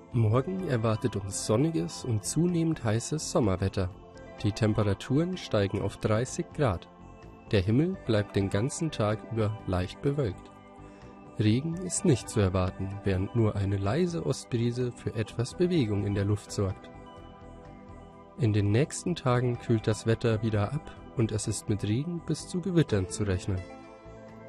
Morgen erwartet uns sonniges und zunehmend heißes Sommerwetter. Die Temperaturen steigen auf 30 Grad. Der Himmel bleibt den ganzen Tag über leicht bewölkt. Regen ist nicht zu erwarten, während nur eine leise Ostbrise für etwas Bewegung in der Luft sorgt. In den nächsten Tagen kühlt das Wetter wieder ab und es ist mit Regen bis zu Gewittern zu rechnen.